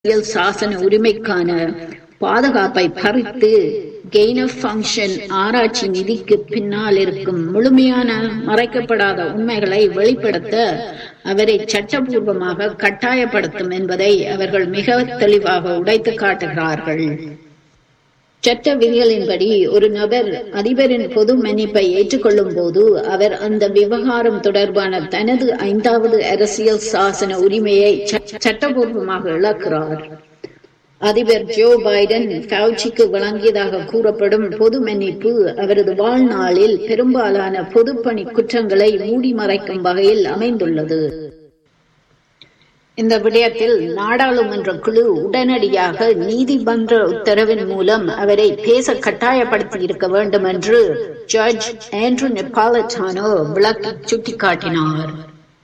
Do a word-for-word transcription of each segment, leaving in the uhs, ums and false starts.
அரசியல் சாசன உரிமைக்கான பாதுகாப்பை பறித்து கெயின் ஆஃப் ஃபங்க்ஷன் ஆராய்ச்சி நிதிக்கு பின்னால் இருக்கும் முழுமையான மறைக்கப்படாத உண்மைகளை வெளிப்படுத்த அவரை சட்டபூர்வமாக கட்டாயப்படுத்தும் என்பதை அவர்கள் மிக தெளிவாக உடைத்து காட்டுகிறார்கள். சட்ட விதிகளின்படி ஒரு நபர் அதிபரின் பொது மன்னிப்பை ஏற்றுக்கொள்ளும் போது அவர் அந்த விவகாரம் தொடர்பான தனது ஐந்தாவது அரசியல் சாசன உரிமையை சட்டபூர்வமாக இழக்கிறார். அதிபர் ஜோ பைடன் ஃபவுச்சிக்கு வழங்கியதாக கூறப்படும் பொது மன்னிப்பு அவரது வாழ்நாளில் பெரும்பாலான பொதுப்பணி குற்றங்களை மூடி மறைக்கும் வகையில் அமைந்துள்ளது. இந்த விடயத்தில் நாடாளுமன்ற குழு உடனடியாக நீதிமன்ற உத்தரவின் மூலம் அவரை பேச கட்டாயப்படுத்தி இருக்க வேண்டும் என்று ஜட்ஜ் ஆண்ட்ரூ நெபாலிட்டானோ விளக்கி சுட்டிக்காட்டினார்.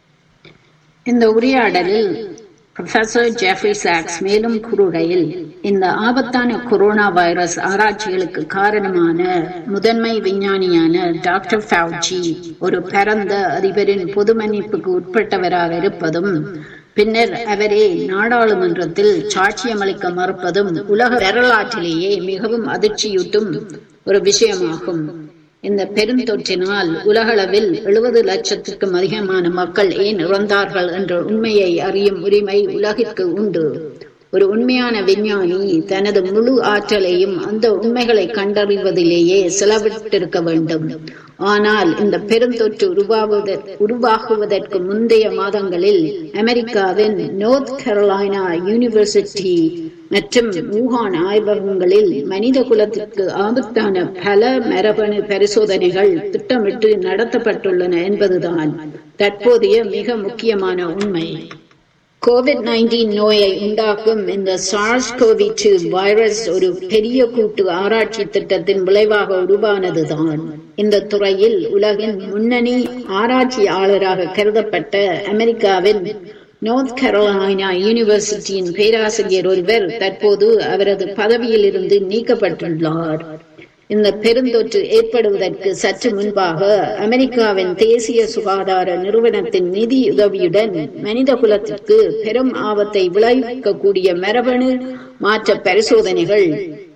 இந்த உரையாடலில் புரொஃபசர் ஜெஃப்ரி சாக்ஸ் மேலும் கூறுகையில், இந்த ஆபத்தான கொரோனா வைரஸ் ஆராய்ச்சிகளுக்கு காரணமான முதன்மை விஞ்ஞானியான டாக்டர் ஃபவுச்சி ஒரு பரந்த அதிபரின் பொது மன்னிப்புக்கு உட்பட்டவராக இருப்பதும் பின்னர் அவரே நாடாளுமன்றத்தில் சாட்சியமளிக்க மறுப்பதும் உலக வரலாற்றிலேயே மிகவும் அதிர்ச்சியூட்டும் ஒரு விஷயமாகும். இந்த பெருந்தொற்றினால் உலகளவில் எழுபது லட்சத்துக்கும் அதிகமான மக்கள் ஏன் இறந்தார்கள் என்ற உண்மையை அறியும் உரிமை உலகிற்கு உண்டு. ஒரு உண்மையான விஞ்ஞானி தனது முழு ஆற்றலையும் அந்த உண்மைகளை கண்டறிவதிலேயே செலவிட்டிருக்க வேண்டும். ஆனால் இந்த பெருந்தொற்று உருவாகுவதற்கு முந்தைய மாதங்களில் அமெரிக்காவின் நார்த் கரோலைனா யூனிவர்சிட்டி மற்றும் வூஹான் ஆய்வகங்களில் மனித குலத்திற்கு ஆபத்தான பல மரபணு பரிசோதனைகள் திட்டமிட்டு நடத்தப்பட்டுள்ளன என்பதுதான் தற்போதைய மிக முக்கியமான உண்மை. கோவிட் நைன்டீன் நோயை உண்டாக்கும் இந்த சார்ஸ் கோவி டூ வைரஸ் ஒரு பெரிய கூட்டு ஆராய்ச்சி திட்டத்தின் விளைவாக உருவானதுதான். இந்த துறையில் உலகின் முன்னணி ஆராய்ச்சியாளராக கருதப்பட்ட அமெரிக்காவின் நார்த் கரோலைனா யூனிவர்சிட்டியின் பேராசிரியர் ஒருவர் தற்போது அவரது பதவியில் இருந்து நீக்கப்பட்டுள்ளார். இந்த பெருந்தொற்று ஏற்படுவதற்கு சற்று முன்பாக அமெரிக்காவின் தேசிய சுகாதார நிறுவனத்தின் நிதி உதவியுடன் மனித குலத்திற்கு பெரும் ஆபத்தை விளைவிக்கக்கூடிய மரபணு மாற்ற பரிசோதனைகள்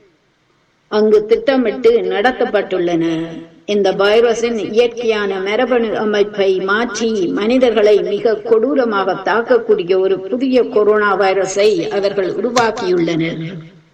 அங்கு திட்டமிட்டு நடத்தப்பட்டுள்ளன. இந்த வைரஸின் இயற்கையான மரபணு அமைப்பை மாற்றி மனிதர்களை மிக கொடூரமாக தாக்கக்கூடிய ஒரு புதிய கொரோனா வைரஸை அவர்கள் உருவாக்கியுள்ளனர்.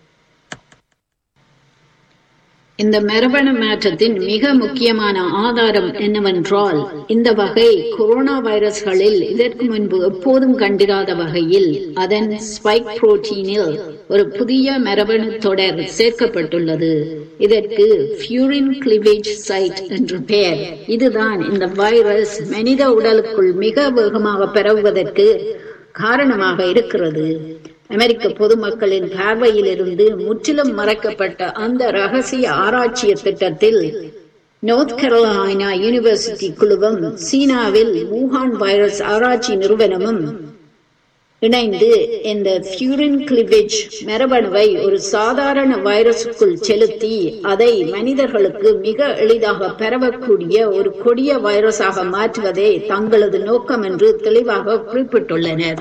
இந்த மரபணு மாற்றத்தின் மிக முக்கியமான ஆதாரம் என்னவென்றால், இந்த வகை கொரோனா வைரஸ்களில் இதற்கு முன்பு எப்போதும் கண்டிராத வகையில் அதன் ஸ்பைக் புரோட்டீனில் ஒரு புதிய மரபணு தொடர் சேர்க்கப்பட்டுள்ளது. இதற்கு பியூரின் கிளிவேஜ் சைட் என்று பெயர். இதுதான் இந்த வைரஸ் மனித உடலுக்குள் மிக வேகமாக பரவுவதற்கு காரணமாக இருக்கிறது. அமெரிக்க பொதுமக்களின் பார்வையில் இருந்து முற்றிலும் மறைக்கப்பட்ட அந்த ரகசிய ஆராய்ச்சி திட்டத்தில் நார்த் கரோலைனா யூனிவர்சிட்டி குழுவும் சீனாவில் வூஹான் வைரஸ் ஆராய்ச்சி நிறுவனமும் இணைந்து இந்த பியூரின் கிளிவேஜ் மரபணுவை ஒரு சாதாரண வைரஸுக்குள் செலுத்தி அதை மனிதர்களுக்கு மிக எளிதாக பரவக்கூடிய ஒரு கொடிய வைரஸாக மாற்றுவதே தங்களது நோக்கம் என்று தெளிவாக குறிப்பிட்டுள்ளனர்.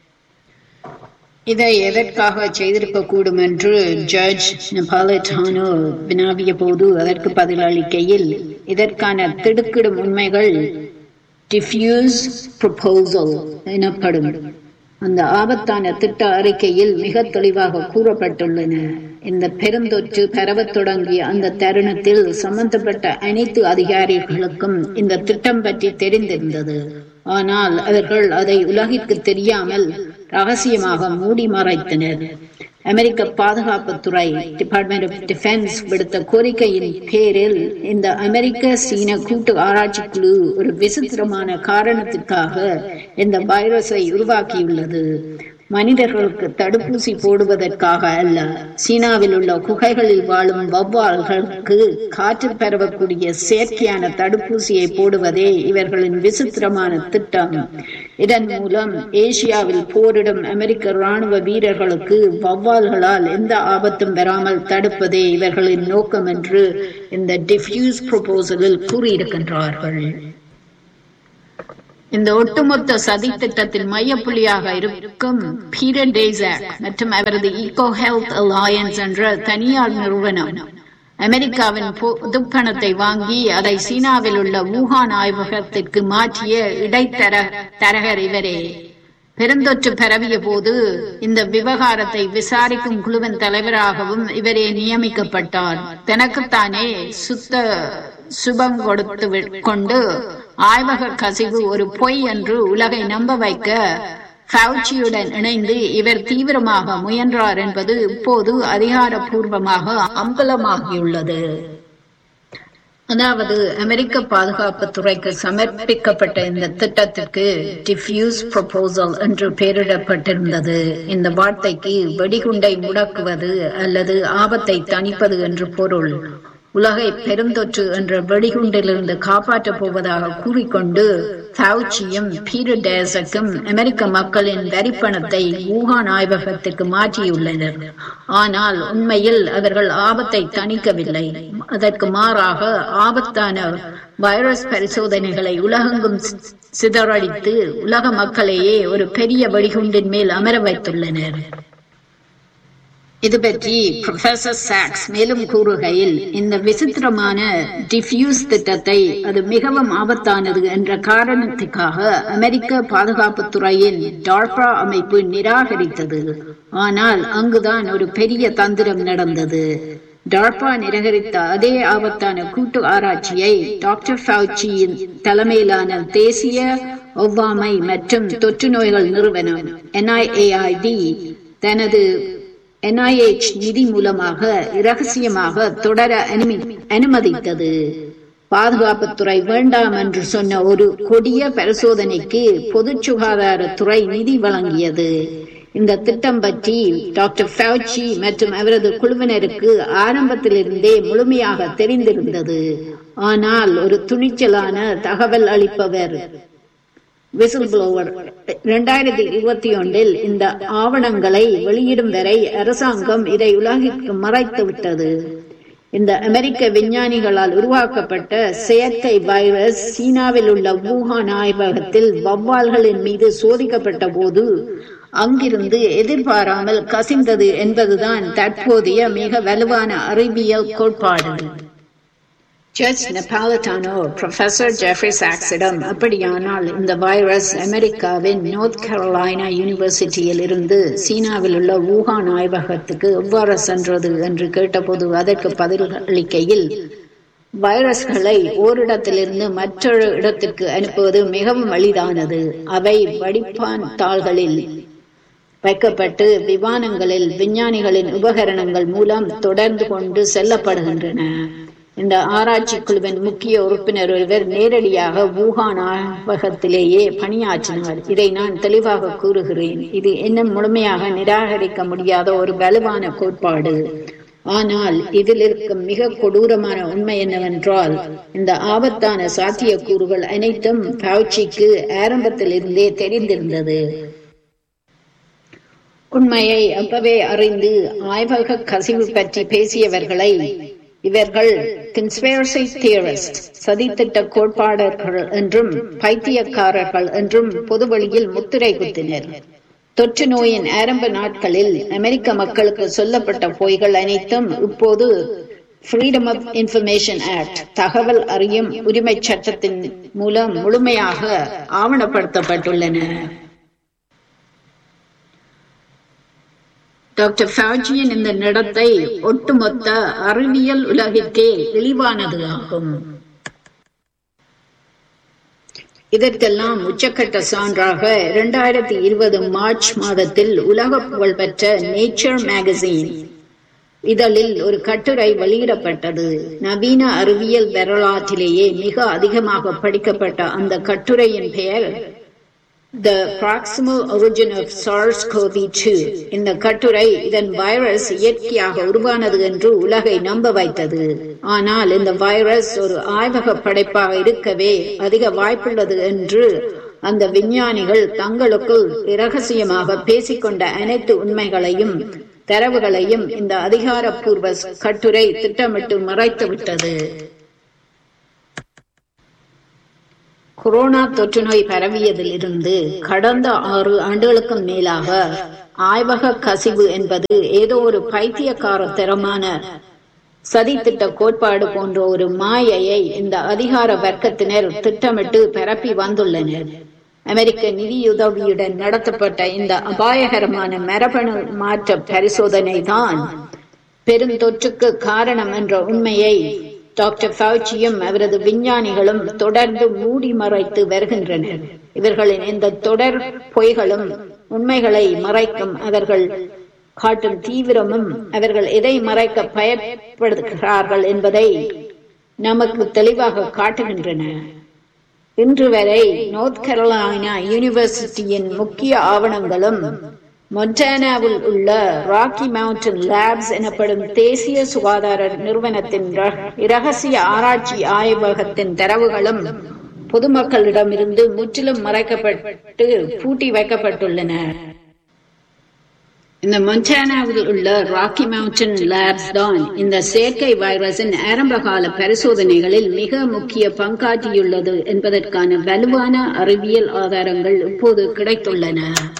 இதை எதற்காக செய்திருக்க கூடும் என்று ஜட்ஜ் நெபாலிட்டானோ வினாவிய போது அதற்கு பதிலளிக்கையில், இதற்கான திடுக்கிடும் உண்மைகள் டிஃப்யூஸ் ப்ரொபோசல் எனப்படும் அந்த ஆபத்தான திட்ட அறிக்கையில் மிக தெளிவாக கூறப்பட்டுள்ளன. இந்த பெருந்தொற்று பரவத் தொடங்கிய அந்த தருணத்தில் சம்பந்தப்பட்ட அனைத்து அதிகாரிகளுக்கும் இந்த திட்டம் பற்றி தெரிந்திருந்தது. ஆனால் அவர்கள் அதை உலகிற்கு தெரியாமல் ரகசியமாக மூடி மறைத்தனர். அமெரிக்க பாதுகாப்புத்துறை டிபார்ட்மெண்ட் ஆஃப் டிஃபென்ஸ் விடுத்த கோரிக்கையின் பேரில் இந்த அமெரிக்க சீன கூட்டு ஆராய்ச்சி குழு ஒரு விசித்திரமான காரணத்திற்காக இந்த வைரஸை உருவாக்கியுள்ளது. மனிதர்களுக்கு தடுப்பூசி போடுவதற்காக அல்ல, சீனாவில் உள்ள குகைகளில் வாழும் வௌவால்களுக்கு காற்று பரவக்கூடிய செயற்கையான தடுப்பூசியை போடுவதே இவர்களின் விசித்திரமான திட்டம். இதன் மூலம் ஏசியாவில் போரிடும் அமெரிக்க ராணுவ வீரர்களுக்கு வௌவால்களால் எந்த ஆபத்தும் வராமல் தடுப்பதே இவர்களின் நோக்கம் என்று இந்த டிஃப்யூஸ் ப்ரொபோசலில் கூறியிருக்கின்றார்கள். இந்த ஒட்டுமொத்த சதி திட்டத்தின் மையப்புள்ளியாக இருக்கும் பீட்டர் டேசாக் மற்றும் அவரது ஈகோ ஹெல்த் அலையன்ஸ் என்ற தனியார் நிறுவனம் அமெரிக்காவின் பொதுப்பணத்தை வாங்கி அதை சீனாவில் உள்ள வூஹான் ஆய்வகத்திற்கு மாற்றிய இடைத்தர தரகர் இவரே. பெருந்தொற்று பரவிய போது இந்த விவகாரத்தை விசாரிக்கும் குழுவின் தலைவராகவும் இவரே நியமிக்கப்பட்டார். தனக்குத்தானே சுத்த சுபம் கொடுத்து கொண்டு ஆய்வக கசிவு ஒரு பொய் என்று உலகை நம்ப வைக்க ஃபவுச்சியுடன் இணைந்து இவர் தீவிரமாக முயன்றார் என்பது இப்போது அதிகாரப்பூர்வமாக அம்பலமாகியுள்ளது. அதாவது அமெரிக்க பாதுகாப்பு துறைக்கு சமர்ப்பிக்கப்பட்ட இந்த திட்டத்திற்கு டிஃப்யூஸ் ப்ரொபோசல் என்று பெயரிடப்பட்டிருந்தது. இந்த வார்த்தைக்கு வெடிகுண்டை முடக்குவது அல்லது ஆபத்தை தணிப்பது என்று பொருள். உலகை பெருந்தொற்று என்ற வெடிகுண்டிலிருந்து காப்பாற்றப் போவதாக கூறிக்கொண்டு ஃபவுச்சியும் பீட்டர் டேசாக்கும் அமெரிக்க மக்களின் வரிப்பணத்தை வூஹான் ஆய்வகத்திற்கு மாற்றியுள்ளனர். ஆனால் உண்மையில் அவர்கள் ஆபத்தை தணிக்கவில்லை. அதற்கு மாறாக ஆபத்தான வைரஸ் பரிசோதனைகளை உலகெங்கும் சிதறடித்து உலக மக்களையே ஒரு பெரிய வெடிகுண்டின் மேல் அமர வைத்துள்ளனர். இது பற்றி புரொஃபசர் சாக்ஸ் மேலும் கூறுகையில், இந்த விசித்திரமான டிஃப்யூஸ் திட்டத்தை அது மிகவும் ஆபத்தானது என்ற காரணத்துக்காக அமெரிக்க பாதுகாப்பு துறையின் டார்பா அமைப்பு நிராகரித்தது. ஆனால் அங்குதான் ஒரு பெரிய தந்திரம் நடந்தது. டார்பா நிராகரித்த அதே ஆபத்தான கூட்டு ஆராய்ச்சியை டாக்டர் ஃபவுச்சியின் தலைமையிலான தேசிய ஒவ்வாமை மற்றும் தொற்று நோய்கள் நிறுவனம் என் ஐ ஏ ஐ டி தனது என் ஐ எச் நிதி மூலமாக இரகசியமாக தொடர அனுமதித்தது. பாதுகாப்புத்துறை வேண்டாம் என்று சொன்ன ஒரு கொடிய பரிசோதனைக்கு பொது சுகாதாரத்துறை நிதி வழங்கியது. இந்த திட்டம் பற்றி டாக்டர் ஃபவுச்சி மற்றும் அவரது குழுவினருக்கு ஆரம்பத்திலிருந்தே முழுமையாக தெரிந்திருந்தது. ஆனால் ஒரு துணிச்சலான தகவல் அளிப்பவர் விசில் புளோவர் இரண்டாயிரத்தி இருபத்தி ஒன்றில் இந்த ஆவணங்களை வெளியிடும் வரை அரசாங்கம் இதை உலகிற்கு மறைத்து விட்டது. இந்த அமெரிக்க விஞ்ஞானிகளால் உருவாக்கப்பட்ட செயற்கை வைரஸ் சீனாவில் உள்ள வூஹான் ஆய்வகத்தில் வௌவால்களின் மீது சோதிக்கப்பட்ட போது அங்கிருந்து எதிர்பாராமல் கசிந்தது என்பதுதான் தற்போதைய மிக வலுவான அறிவியல் கோட்பாடு. ஜட்ஜ் நெபாலிட்டானோ புரொஃபசர் ஜெஃப்ரி சாக்ஸிடம், அப்படியானால் இந்த வைரஸ் அமெரிக்காவின் நார்த் கரோலைனா யூனிவர்சிட்டியில் இருந்து சீனாவில் உள்ள வூஹான் ஆய்வகத்துக்கு எவ்வாறு சென்றது என்று கேட்டபோது அதற்கு பதிலளிக்கையில், வைரஸ்களை ஓரிடத்திலிருந்து மற்றொரு இடத்திற்கு அனுப்புவது மிகவும் எளிதானது. அவை வடிப்பான் தாள்களில் வைக்கப்பட்டு விமானங்களில் விஞ்ஞானிகளின் உபகரணங்கள் மூலம் தொடர்ந்து கொண்டு செல்லப்படுகின்றன. இந்த ஆராய்ச்சி குழுவின் முக்கிய உறுப்பினர் ஒருவர் நேரடியாக வூஹான் ஆய்வகத்திலேயே பணியாற்றினார். இதை நான் தெளிவாக கூறுகிறேன். இது இன்னும் முழுமையாக நிராகரிக்க முடியாத ஒரு வலுவான கோட்பாடு. ஆனால் இதில் இருக்கும் மிக கொடூரமான உண்மை என்னவென்றால், இந்த ஆபத்தான சாத்தியக்கூறுகள் அனைத்தும் ஃபவுச்சிக்கு ஆரம்பத்தில் இருந்தே தெரிந்திருந்தது. உண்மையை அப்பவே அறிந்து ஆய்வக கசிவு பற்றி பேசியவர்களை இவர்கள் கன்ஸ்பிரசி தியரிஸ்ட், சதித்திட்ட கோட்பாடர்கள் என்றும் பைத்தியக்காரர்கள் என்றும் பொதுவெளியில் முத்திரை குத்தினர். தொற்று நோயின் ஆரம்ப நாட்களில் அமெரிக்க மக்களுக்கு சொல்லப்பட்ட பொய்கள் அனைத்தும் இப்போது ஃப்ரீடம் ஆஃப் இன்ஃபர்மேஷன் ஆக்ட், தகவல் அறியும் உரிமை சட்டத்தின் மூலம் முழுமையாக ஆவணப்படுத்தப்பட்டுள்ளன. டாக்டர் ஃபவுச்சியின் இந்த நடத்தை ஒட்டுமொத்த அறிவியல் உலகிற்கே இழிவானது ஆகும். இதற்கெல்லாம் உச்சக்கட்ட சான்றாக இரண்டாயிரத்தி இருபது மார்ச் மாதத்தில் உலக புகழ்பெற்ற நேச்சர் மேகசின் இதழில் ஒரு கட்டுரை வெளியிடப்பட்டது. நவீன அறிவியல் வரலாற்றிலேயே மிக அதிகமாக படிக்கப்பட்ட அந்த கட்டுரையின் பெயர் The Proximal Origin of SARS-C o V two. இந்த கட்டுரை இதன் வைரஸ் இயற்கையாக உருவானது என்று உலகை நம்ப வைத்தது. ஆனால் இந்த வைரஸ் ஒரு ஆய்வக படைப்பாக இருக்கவே அதிக வாய்ப்புள்ளது என்று அந்த விஞ்ஞானிகள் தங்களுக்குள் இரகசியமாக பேசிக்கொண்ட அனைத்து உண்மைகளையும் தரவுகளையும் இந்த அதிகாரப்பூர்வ கட்டுரை திட்டமிட்டு மறைத்து விட்டது. கொரோனா தொற்று நோய் பரவியதிலிருந்து கடந்த ஆறு ஆண்டுகளுக்கும் மேலாக ஆய்வக கசிவு என்பது ஏதோ ஒரு பைத்தியக்காரத்தனமான சதித்திட்ட கோட்பாடு போன்ற ஒரு மாயையை இந்த அதிகார வர்க்கத்தினர் திட்டமிட்டு பரப்பி வந்துள்ளனர். அமெரிக்க நிதியுதவியுடன் நடத்தப்பட்ட இந்த அபாயகரமான மரபணு மாற்ற பரிசோதனை தான் பெருந்தொற்றுக்கு காரணம் என்ற உண்மையை டாக்டர் ஃபவுச்சியும் அவரது விஞ்ஞானிகளும் தொடர்ந்து மூடி மறைத்து வருகின்றனர். இவர்களின் இந்த தொடர் பொய்களும் உண்மைகளை மறைக்கும் அவர்கள் காட்டும் தீவிரமும் அவர்கள் எதை மறைக்க பயப்படுகிறார்கள் என்பதை நமக்கு தெளிவாக காட்டுகின்றன. இன்று வரை நார்த் கரோலைனா யூனிவர்சிட்டியின் முக்கிய ஆவணங்களும் மொன்டானாவில் உள்ள ராக்கி மவுண்டன் லேப்ஸ் எனப்படும் தேசிய சுகாதார நிறுவனத்தின் இரகசிய ஆராய்ச்சி ஆய்வகத்தின் தரவுகளும் பொதுமக்களிடமிருந்து முற்றிலும் மறைக்கப்பட்டு பூட்டி வைக்கப்பட்டுள்ளன. இந்த மொன்டானாவில் உள்ள ராக்கி மவுண்டன் லேப்ஸ் தான் இந்த செயற்கை வைரஸின் ஆரம்பகால பரிசோதனைகளில் மிக முக்கிய பங்காற்றியுள்ளது என்பதற்கான வலுவான அறிவியல் ஆதாரங்கள் இப்போது கிடைத்துள்ளன.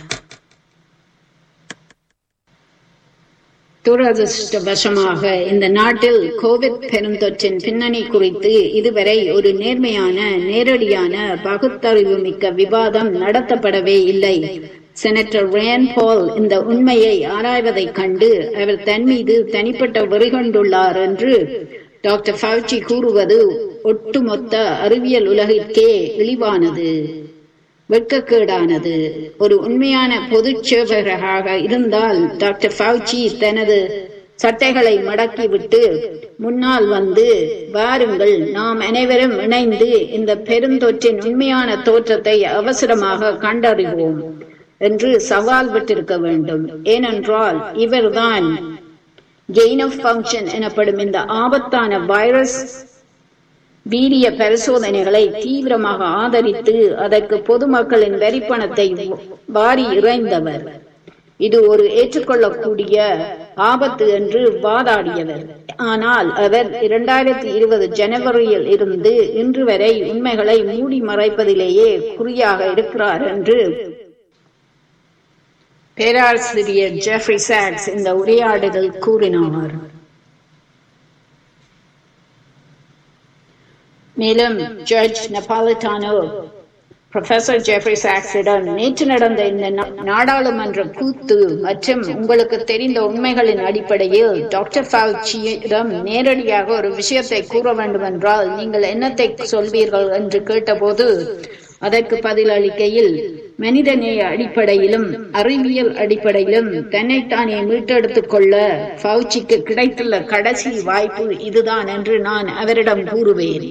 துரதிருஷ்டவசமாக இந்த நாட்டில் கோவிட் பெருந்தொற்றின் பின்னணி குறித்து இதுவரை ஒரு நேர்மையான நேரடியான பகுத்தறிவு மிக்க விவாதம் நடத்தப்படவே இல்லை. செனட்டர் ரேண்ட் பால் இந்த உண்மையை ஆராய்வதைக் கண்டு அவர் தன் மீது தனிப்பட்ட வெறி கொண்டுள்ளார் என்று டாக்டர் ஃபவுச்சி கூறுவது ஒட்டுமொத்த அறிவியல் உலகிற்கே இழிவானது, வெட்கக்கேடானது. ஒரு உண்மையான பொது சேவகராக இருந்தால் டாக்டர் ஃபவுச்சி தனது சட்டைகளை மடக்கிவிட்டு முன்னால் வந்து, வாருங்கள், நாம் அனைவரும் இணைந்து இந்த பெருந்தொற்றின் உண்மையான தோற்றத்தை அவசரமாக கண்டறிவோம் என்று சவால் விட்டிருக்க வேண்டும். ஏனென்றால் இவர்தான் கெயின் ஆஃப் ஃபங்க்ஷன் எனப்படும் இந்த ஆபத்தான வைரஸ் வீரிய பரிசோதனைகளை தீவிரமாக ஆதரித்து அதற்கு பொதுமக்களின் வரிப்பணத்தை வாரி இறைந்தவர். இது ஒரு ஏற்றுக்கொள்ளக்கூடிய ஆபத்து என்று வாதாடியவர். ஆனால் அவர் இரண்டாயிரத்தி இருபது ஜனவரியில் இருந்து இன்று வரை உண்மைகளை மூடி மறைப்பதிலேயே குறியாக இருக்கிறார் என்று பேராசிரியர் ஜெஃப்ரி சாக்ஸ் இந்த உரையாடலில் கூறினார். மேலும் ஜட்ஜ் நெபாலிட்டானோ ப்ரொஃபசர் ஜெஃப்ரி சாக்ஸிடம் நேற்று நடந்த இந்த நாடாளுமன்ற கூத்து மற்றும் உங்களுக்கு தெரிந்த உண்மைகளின் அடிப்படையில் டாக்டர் ஃபவுச்சியிடம் நேரடியாக ஒரு விஷயத்தை கூற வேண்டும் என்றால் நீங்கள் என்னத்தை சொல்வீர்கள் என்று கேட்டபோது அதற்கு பதிலளிக்கையில், மனிதநேய அடிப்படையிலும் அறிவியல் அடிப்படையிலும் தன்னைத்தானே மீட்டெடுத்துக் கொள்ள ஃபவுச்சிக்கு கிடைத்துள்ள கடைசி வாய்ப்பு இதுதான் என்று நான் அவரிடம் கூறுவேன்.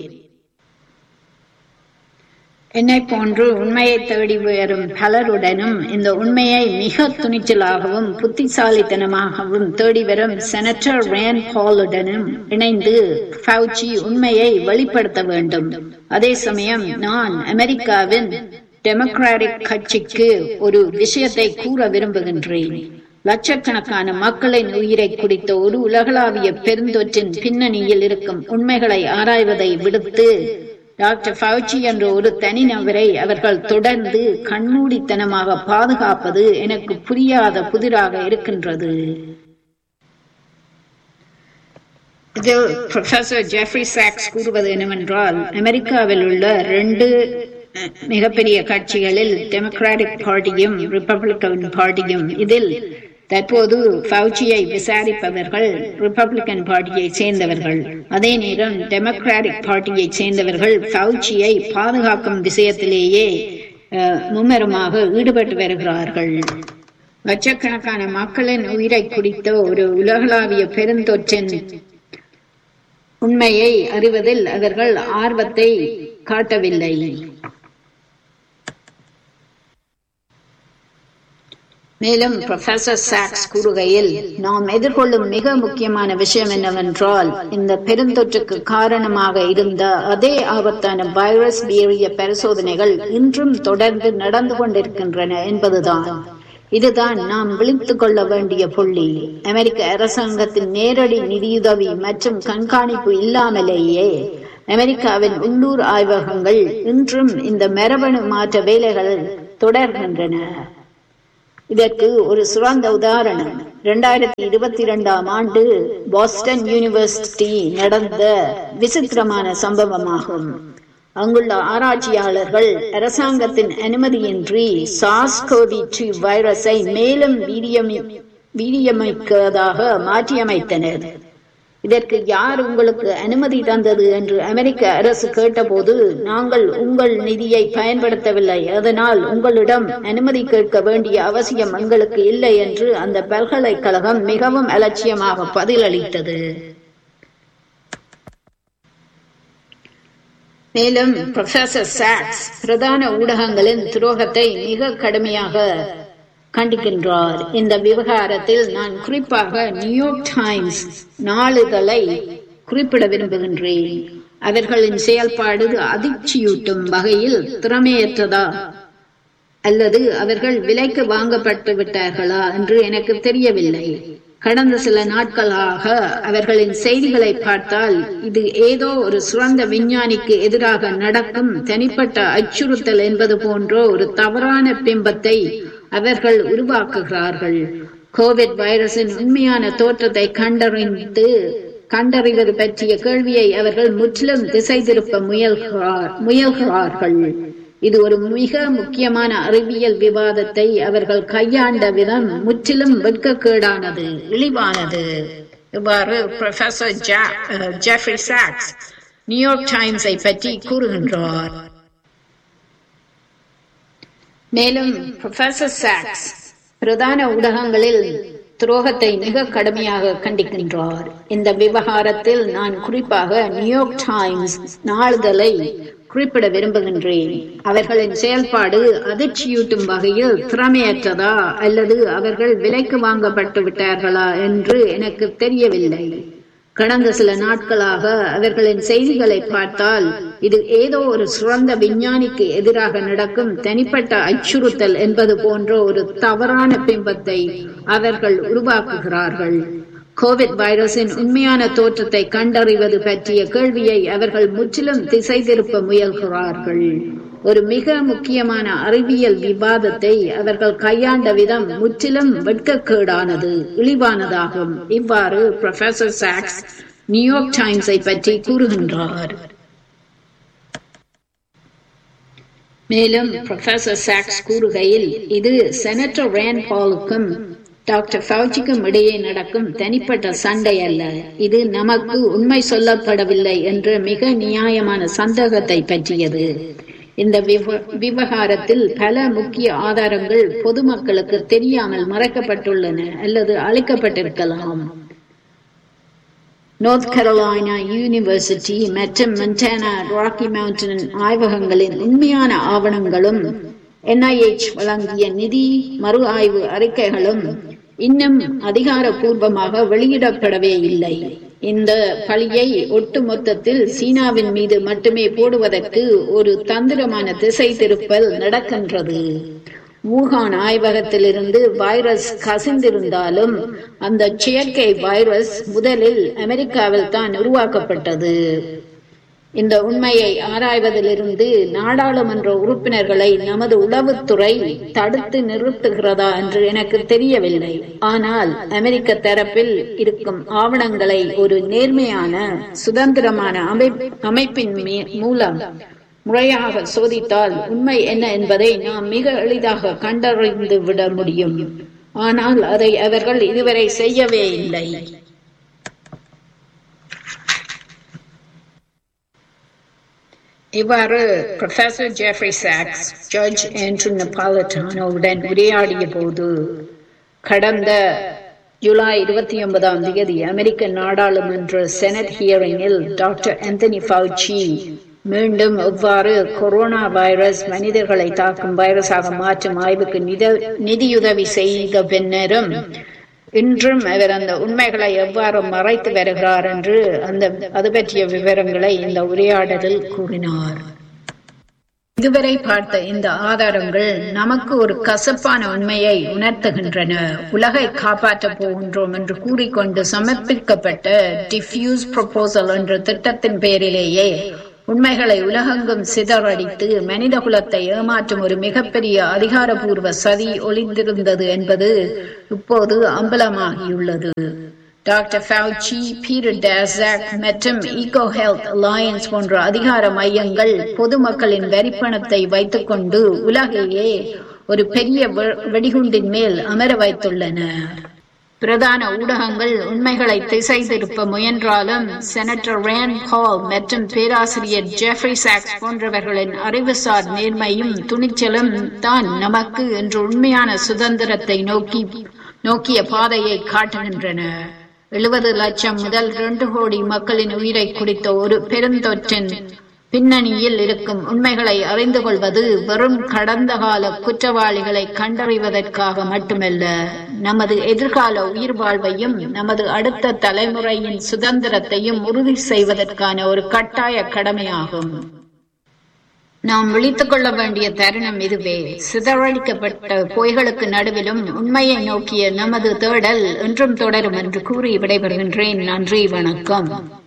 என்னை போன்று உண்மையை தேடி வரும் பலருடனும் இந்த உண்மையை மிக துணிச்சலாகவும் புத்திசாலித்தனமாகவும் தேடி வரும் செனட்டர் ரேண்ட் பாலுடனும் இணைந்து ஃபவுச்சி உண்மையை வெளிப்படுத்த வேண்டும். அதே சமயம் நான் அமெரிக்காவின் டெமோக்ராட்டிக் கட்சிக்கு ஒரு விஷயத்தை கூற விரும்புகின்றேன். லட்சக்கணக்கான மக்களின் உயிரை குடித்த ஒரு உலகளாவிய பெருந்தொற்றின் பின்னணியில் இருக்கும் உண்மைகளை ஆராய்வதை விடுத்து டாக்டர் ஃபவுச்சி என்ற ஒரு தனிநபரை அவர்கள் தொடர்ந்து கண்மூடித்தனமாக பாதுகாப்பது எனக்கு புரியாத புதிராக இருக்கின்றது. இதில் ப்ரொஃபசர் ஜெஃப்ரி சாக்ஸ் கூறுவது என்னவென்றால், அமெரிக்காவில் உள்ள ரெண்டு மிகப்பெரிய கட்சிகளில் டெமோக்ராட்டிக் பார்ட்டியும் ரிப்பப்ளிகன் பார்ட்டியும், இதில் தற்போது ஃபவுச்சியை விசாரிப்பவர்கள் ரிப்பப்ளிகன் பார்ட்டியை சேர்ந்தவர்கள். அதே நேரம் டெமோக்ராட்டிக் பார்ட்டியை சேர்ந்தவர்கள் ஃபவுச்சியை பாதுகாக்கும் விஷயத்திலேயே மும்முரமாக ஈடுபட்டு வருகிறார்கள். லட்சக்கணக்கான மக்களின் உயிரை குடித்த ஒரு உலகளாவிய பெருந்தொற்றின் உண்மையை அறிவதில் அவர்கள் ஆர்வத்தை காட்டவில்லை. மேலும் ப்ரொஃபசர் சாக்ஸ் கூறுகையில், நாம் எதிர்கொள்ளும் மிக முக்கியமான விஷயம் என்னவென்றால், இந்த பெருந்தொற்றுக்கு காரணமாக இருந்த அதே ஆபத்தான வைரஸ் வீரிய பரிசோதனைகள் இன்றும் தொடர்ந்து நடந்து கொண்டிருக்கின்றன என்பதுதான். இதுதான் நாம் விழித்துக் கொள்ள வேண்டிய புள்ளி. அமெரிக்க அரசாங்கத்தின் நேரடி நிதியுதவி மற்றும் கண்காணிப்பு இல்லாமலேயே அமெரிக்காவின் உள்ளூர் ஆய்வகங்கள் இன்றும் இந்த மரபணு மாற்ற வேலைகள் தொடர்கின்றன. இதற்கு ஒரு சிறந்த உதாரணம் இரண்டாயிரத்தி இருபத்தி இரண்டாம் ஆண்டு பாஸ்டன் யூனிவர்சிட்டி நடந்த விசித்திரமான சம்பவமாகும். அங்குள்ள ஆராய்ச்சியாளர்கள் அரசாங்கத்தின் அனுமதியின்றி சார்ஸ் கோவி டூ வைரஸை மேலும் வீரியமைக்கிறதாக மாற்றியமைத்தனர். இதற்கு யார் உங்களுக்கு அனுமதி தந்தது என்று அமெரிக்க அரசு கேட்டபோது, நாங்கள் உங்கள் நிதியை பயன்படுத்தவில்லை, அதனால் உங்களிடம் அனுமதி கேட்க வேண்டிய அவசியம் எங்களுக்கு இல்லை என்று அந்த பல்கலைக்கழகம் மிகவும் அலட்சியமாக பதிலளித்தது. மேலும் புரொஃபசர் சாக்ஸ் பிரதான ஊடகங்களின் துரோகத்தை மிக கடுமையாக கண்டிக்கின்றார். இந்த விவகாரத்தில் நான் குறிப்பாக நியூயார்க் டைம்ஸ் நாளிதழை குறிப்பிட விரும்புகின்றேன். அவர்களின் செயல்பாடு அதிர்ச்சியூட்டும் வகையில் திறமையற்றதா அல்லது அவர்கள் விலைக்கு வாங்கப்பட்டு விட்டார்களா என்று எனக்கு தெரியவில்லை. கடந்த சில நாட்களாக அவர்களின் செய்திகளை பார்த்தால் இது ஏதோ ஒரு சிறந்த விஞ்ஞானிக்கு எதிராக நடக்கும் தனிப்பட்ட அச்சுறுத்தல் என்பது போன்ற ஒரு தவறான பிம்பத்தை அவர்கள் உருவாக்குகிறார்கள். கோவிட் வைரஸின் உண்மையான தோற்றத்தை கண்டறிந்து கண்டறிவது பற்றிய கேள்வியை அவர்கள் முற்றிலும் திசை திருப்ப முயல்கிறார் முயல்கிறார்கள் இது ஒரு மிக முக்கியமான அறிவியல் விவாதத்தை அவர்கள் கையாண்ட விதம் முற்றிலும் வெட்கக்கேடானது, இழிவானது. இவ்வாறு புரொஃபசர் ஜெஃப்ரி சாக்ஸ் நியூயார்க் டைம்ஸை பற்றி கூறுகின்றார். மேலும் புரொஃபசர் சாக்ஸ் பிரதான ஊடகங்களில் துரோகத்தை மிக கடுமையாக கண்டிக்கின்றார். இந்த விவகாரத்தில் நான் குறிப்பாக நியூயார்க் டைம்ஸ் நாளிதழை குறிப்பிட விரும்புகின்றேன். அவர்களின் செயல்பாடு அதிர்ச்சியூட்டும் வகையில் திறமையற்றதா அல்லது அவர்கள் விலைக்கு வாங்கப்பட்டு விட்டார்களா என்று எனக்கு தெரியவில்லை. கடந்த சில நாட்களாக அவர்களின் செய்திகளை பார்த்தால் இது ஏதோ ஒரு சிறந்த விஞ்ஞானிக்கு எதிராக நடக்கும் தனிப்பட்ட அச்சுறுத்தல் என்பது போன்ற ஒரு தவறான பிம்பத்தை அவர்கள் உருவாக்குகிறார்கள். கோவிட் வைரஸின் உண்மையான தோற்றத்தை கண்டறிவது பற்றிய கேள்வியை அவர்கள் முற்றிலும் திசை திருப்ப முயல்கிறார்கள். ஒரு மிக முக்கியமான அறிவியல் விவாதத்தை அவர்கள் கையாண்ட விதம் முற்றிலும் வெட்கக்கேடானது, இழிவானதாகும். இவ்வாறு புரொஃபசர் சாக்ஸ் நியூயார்க் டைம்ஸை பற்றி கூறுகின்றார். மேலும் புரொஃபசர் சாக்ஸ் கூறுகையில், இது செனட்டர் ரேண்ட் பாலுக்கும் டாக்டர் ஃபவுச்சிக்கும் இடையே நடக்கும் தனிப்பட்ட சண்டை அல்ல, இது நமக்கு உண்மை சொல்லப்படவில்லை என்ற மிக நியாயமான சந்தேகத்தை பற்றியது. இந்த விவகாரத்தில் பல முக்கிய ஆதாரங்கள் பொதுமக்களுக்கு தெரியாமல் மறைக்கப்பட்டுள்ளன அல்லது அளிக்கப்பட்டிருக்கலாம். நார்த் கரோலைனா யூனிவர்சிட்டி மற்றும் மொன்டானா ராக்கி மவுண்டன் ஆய்வகங்களின் உண்மையான ஆவணங்களும் என் ஐ எச் வழங்கிய நிதி மறு ஆய்வு அறிக்கைகளும் இன்னும் அதிகாரப்பூர்வமாக வெளியிடப்படவே இல்லை. இந்த பழியை ஒட்டுமொத்தத்தில் சீனாவின் மீது மட்டுமே போடுவதற்கு ஒரு தந்திரமான திசை திருப்பல் நடக்கின்றது. வூஹான் ஆய்வகத்திலிருந்து வைரஸ் கசிந்திருந்தாலும் அந்த செயற்கை வைரஸ் முதலில் அமெரிக்காவில் தான் உருவாக்கப்பட்டது. இந்த உண்மையை ஆராய்வதிலிருந்து நாடாளுமன்ற உறுப்பினர்களை நமது உளவுத்துறை தடுத்து நிறுத்துகிறதா என்று எனக்கு தெரியவில்லை. ஆனால் அமெரிக்க தரப்பில் இருக்கும் ஆவணங்களை ஒரு நேர்மையான சுதந்திரமான அமைப்பின் மூலம் முறையாக சோதித்தால் உண்மை என்ன என்பதை நாம் மிக எளிதாக கண்டறிந்து விட முடியும். ஆனால் அதை அவர்கள் இதுவரை செய்யவே இல்லை. இவ்வாறு professor Jeffrey socks judge Andrew நபாலிட்டானோவுடன் உரையாடிய போது, கடந்த ஜூலை இருபத்தி ஒன்பதாம் தேதி அமெரிக்க நாடாளுமன்ற செனட் ஹியரிங்கில் டாக்டர் ஆந்தனி ஃபவுச்சி மீண்டும் எவ்வாறு கொரோனா வைரஸ் மனிதர்களை தாக்கும் வைரஸாக மாற்றும் ஆய்வுக்கு நிதியுதவி செய்த பின்னரும் இன்றும் அவர் அந்த உண்மைகளை எவ்வாறு மறைத்து வருகிறார் என்று அந்த அது பற்றிய விவரங்களை இந்த உரையாடலில் கூறினார். இதுவரை பார்த்த இந்த ஆதாரங்கள் நமக்கு ஒரு கசப்பான உண்மையை உணர்த்துகின்றன. உலகை காப்பாற்றப் போகின்றோம் என்று கூறிக்கொண்டு சமர்ப்பிக்கப்பட்ட டிஃப்யூஸ் ப்ரொபோசல் என்ற திட்டத்தின் பெயரிலேயே உண்மைகளை உலகெங்கும் சிதறடித்து மனித குலத்தை ஏமாற்றும் ஒரு மிகப்பெரிய அதிகாரபூர்வ சதி ஒளிந்திருந்தது என்பது இப்போது அம்பலமாகியுள்ளது. டாக்டர் ஃபவுச்சி, பீட்டர் டாஸாக் மற்றும் ஈகோ ஹெல்த் அலையன்ஸ் போன்ற அதிகார மையங்கள் பொதுமக்களின் வரிப்பணத்தை வைத்துக் கொண்டு உலகையே ஒரு பெரிய வெடிகுண்டின் மேல் அமர வைத்துள்ளன. பிரதான ஊடகங்கள் உண்மைகளை திசை திருப்ப முயன்றாலும் செனட்டர் ரேண்ட் பால் மற்றும் பேராசிரியர் ஜெஃப்ரி சாக்ஸ் போன்றவர்களின் அறிவுசார் நேர்மையும் துணிச்சலும் தான் நமக்கு இன்று உண்மையான சுதந்திரத்தை நோக்கி நோக்கிய பாதையை காட்டுகின்றன. எழுபது லட்சம் முதல் இரண்டு கோடி மக்களின் உயிரை குடித்த ஒரு பெருந்தொற்றின் பின்னணியில் இருக்கும் உண்மைகளை அறிந்து கொள்வது வெறும் கடந்த கால குற்றவாளிகளை கண்டறிவதற்காக மட்டுமல்ல, நமது எதிர்கால உயிர் வாழ்வையும் நமது அடுத்த தலைமுறையின் சுதந்திரத்தையும் உறுதி செய்வதற்கான ஒரு கட்டாய கடமையாகும். நாம் விழித்துக் கொள்ள வேண்டிய தருணம் இதுவே. சிதறடிக்கப்பட்ட பொய்களுக்கு நடுவிலும் உண்மையை நோக்கிய நமது தேடல் என்றும் தொடரும் என்று கூறி விடைபெறுகின்றேன். நன்றி, வணக்கம்.